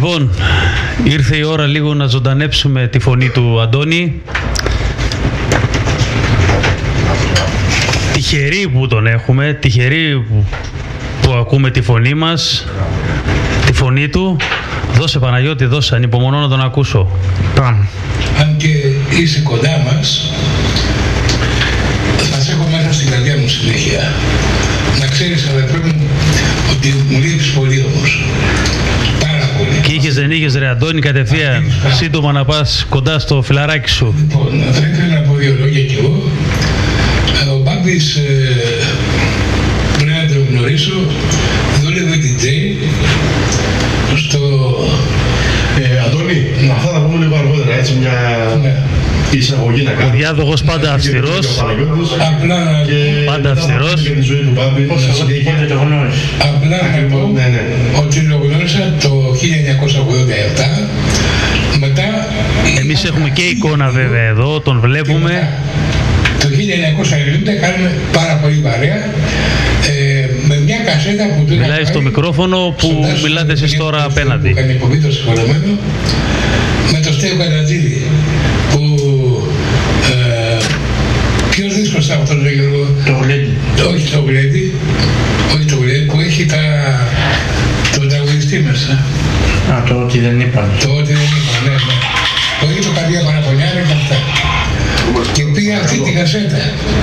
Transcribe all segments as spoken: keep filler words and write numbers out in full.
Λοιπόν, ήρθε η ώρα λίγο να ζωντανέψουμε τη φωνή του Αντώνη. Τυχεροί που τον έχουμε, τυχεροί που, που ακούμε τη φωνή μας, τη φωνή του. Δώσε Παναγιώτη, δώσε, ανυπομονώ να τον ακούσω. Πάμε. Αν και είσαι κοντά μας, θα σε έχω μέσα στην καρδιά μου συνέχεια. Να ξέρεις, αδερφέ μου, ότι μου λείπεις πολύ όμως. Πάρα πολύ. Και είχες δεν είχες ρε Αντώνη κατευθείαν, σύντομα να πας κοντά στο φιλαράκι σου. Λοιπόν, θα ήθελα να πω δύο λόγια κι εγώ. Ο Μπάμπης, ε, πρέπει να τον γνωρίσω, δούλευε ντι τζέι στο... Ε, Αντώνη, ναι. Αυτά θα πούμε λίγο αργότερα, έτσι μια ναι. εισαγωγή να κάνουμε. Ο διάδοχος πάντα αυστηρός. Απλά να και πάντα αυστηρός. Και τη ζωή του Μπάμπη. το γνώρισε. Απλά να πω ναι, ναι. ότι το γνώρισα το χίλια εννιακόσια ογδόντα επτά. Μετά... Εμείς έχουμε και εικόνα βέβαια εδώ, τον βλέπουμε. Το χίλια εννιακόσια ενενήντα κάνουμε πάρα πολύ παρέα ε, με μια κασέτα που του μιλάει στο μικρόφωνο που μιλάτε εσείς τώρα απέναντι. Που κάνει υποβεί το συγχωρεμένο με το Στέο Κατατζίδη που ε, ποιος δίσκος ήταν αυτός ο Γιώργο? Το Γλέντι. Όχι το Γλέντι, όχι το Γλέντι που έχει τα, το τραγουδιστή μέσα. Α, το ότι δεν είπαν. Το ότι δεν είπαν, ναι, ναι. Το έχει το Καρδιά Παραπονιάρα και αυτά. Και πήγα αυτή τη κασέτα.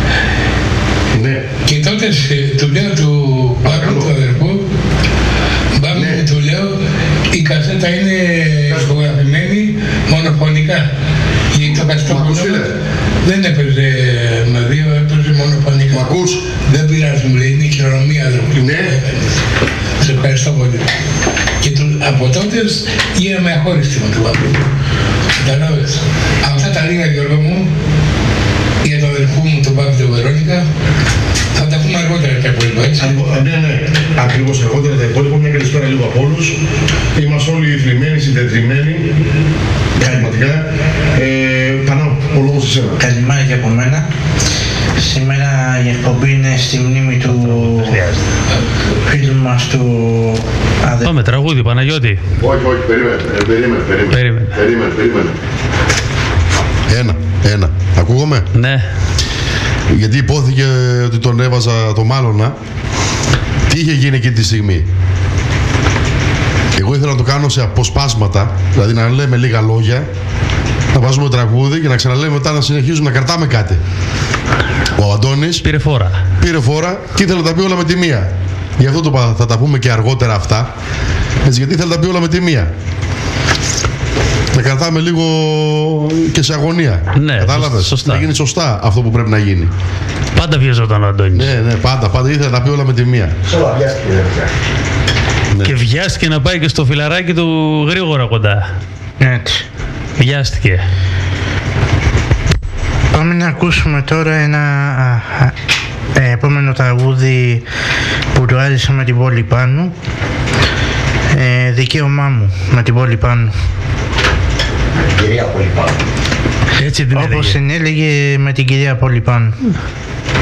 Ναι. Και τότε του λέω του Μπάμπη του αδερφού, Μπάμπη ναι. του λέω, η κασέτα είναι ηχογραφημένη μονοφωνικά. Γιατί το καστόχωνο δεν έπαιζε με δύο, έπαιζε μονοφωνικά. Μ' ακούς? Δεν πειράζει, μου λέει, είναι η χειρονομία αδερφή. Ναι. Σε ευχαριστώ πολύ. Και του, από τότε γίναμε αχώριστοι με τον Μπάμπη. Καταλάβες. Αυτά τα λίγα, Γιώργο μου, για τον αδερφού μου, τον Μπάμπη του Βερόνικα, θα τα πούμε αργότερα τα υπόλοιπα, έτσι. Ναι, ναι, ακριβώς αργότερα τα υπόλοιπα. Μια καλησπέρα λίγο από όλους. Είμαστε όλοι θλιμμένοι, συντετριμένοι, πραγματικά. Ε, Πανώ, ο λόγος σε εσένα. Καλημέρα και από μένα. Σήμερα η εκπομπή είναι στη μνήμη του φίλου μας του αδερφού. Πάμε τραγούδι, Παναγιώτη. Όχι, όχι, περίμενε, περίμενε, περίμενε, περίμενε, περίμενε. Ένα, ένα. Ακούγομαι? Ναι. Γιατί υπόθηκε ότι τον έβαζα το Μάλωνα. Τι είχε γίνει εκείνη τη στιγμή? Εγώ ήθελα να το κάνω σε αποσπάσματα, δηλαδή να λέμε λίγα λόγια, να βάζουμε τραγούδι και να ξαναλέμε μετά να συνεχίζουμε να κρατάμε κάτι. Ο Αντώνης πήρε φόρα. Πήρε φόρα και ήθελε να τα πει όλα με τη μία. Γι' αυτό το, θα τα πούμε και αργότερα αυτά. Έτσι, γιατί ήθελε να τα πει όλα με τη μία. Να κρατάμε λίγο και σε αγωνία. Ναι, κατάλαβες? Σωστά. Να γίνει σωστά αυτό που πρέπει να γίνει. Πάντα βιαζόταν ο Αντώνης. Ναι, ναι, πάντα, πάντα ήθελε να τα πει όλα με τη μία. Ναι. Και βιάστηκε να πάει και στο φιλαράκι του γρήγορα κοντά. Έτσι. Βιάστηκε. Πάμε να ακούσουμε τώρα ένα α, α, ε, επόμενο τραγούδι που του άρεσε με την πόλη πάνω. Ε, δικαίωμά μου με την πόλη πάνω. Κυρία Πόλη πάνω. Έτσι την όπως έλεγε. Όπως την έλεγε με την κυρία Πόλη πάνω.